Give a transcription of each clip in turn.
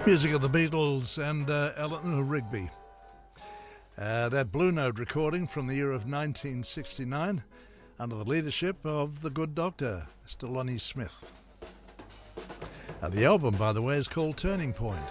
Music of the Beatles and Eleanor Rigby. That Blue Note recording from the year of 1969 under the leadership of the good doctor, Mr. Lonnie Smith. The album, by the way, is called Turning Point.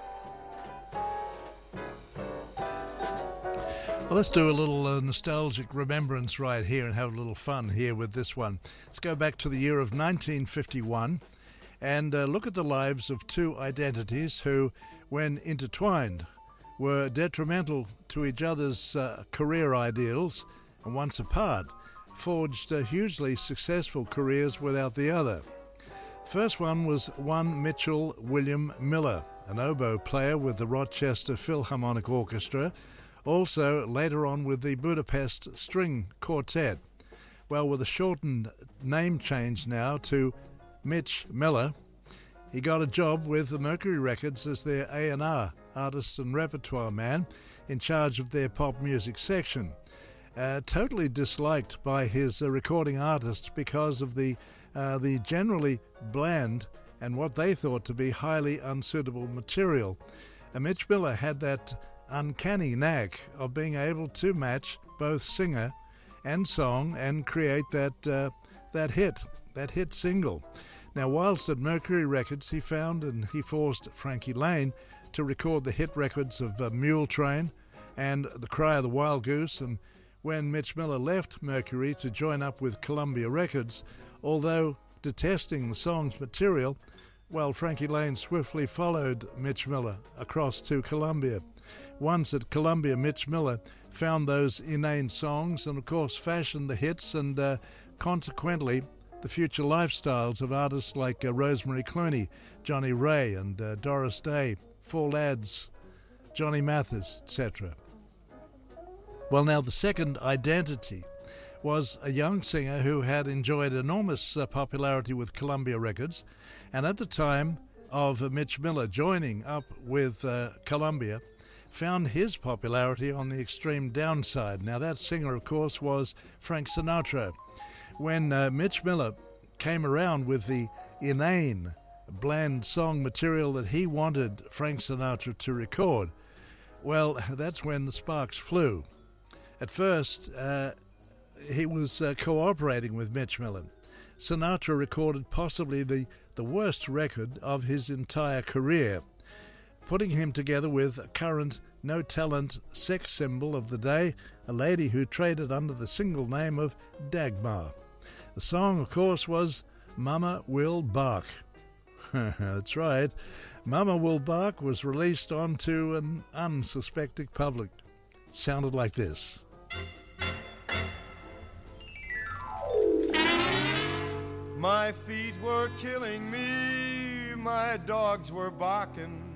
Well, let's do a little nostalgic remembrance right here and have a little fun here with this one. Let's go back to the year of 1951 and look at the lives of two identities who, when intertwined, were detrimental to each other's career ideals, and once apart, forged hugely successful careers without the other. First one was one Mitchell William Miller, an oboe player with the Rochester Philharmonic Orchestra, also later on with the Budapest String Quartet. Well, with a shortened name change now to Mitch Miller, he got a job with the Mercury Records as their A&R, artist and repertoire man, in charge of their pop music section. Totally disliked by his recording artists because of the generally bland and what they thought to be highly unsuitable material. Mitch Miller had that uncanny knack of being able to match both singer and song and create that hit single. Now, whilst at Mercury Records, he found and he forced Frankie Lane to record the hit records of Mule Train and The Cry of the Wild Goose, and when Mitch Miller left Mercury to join up with Columbia Records, although detesting the song's material, well, Frankie Lane swiftly followed Mitch Miller across to Columbia. Once at Columbia, Mitch Miller found those inane songs and, of course, fashioned the hits and, consequently, the future lifestyles of artists like Rosemary Clooney, Johnny Ray and Doris Day, Four Lads, Johnny Mathis, etc. Well, now the second identity was a young singer who had enjoyed enormous popularity with Columbia Records, and at the time of Mitch Miller joining up with Columbia, found his popularity on the extreme downside. Now that singer, of course, was Frank Sinatra. When Mitch Miller came around with the inane, bland song material that he wanted Frank Sinatra to record, well, that's when the sparks flew. At first, he was cooperating with Mitch Miller. Sinatra recorded possibly the worst record of his entire career, putting him together with a current no-talent sex symbol of the day, a lady who traded under the single name of Dagmar. The song, of course, was Mama Will Bark. That's right. Mama Will Bark was released onto an unsuspecting public. It sounded like this. My feet were killing me, my dogs were barking,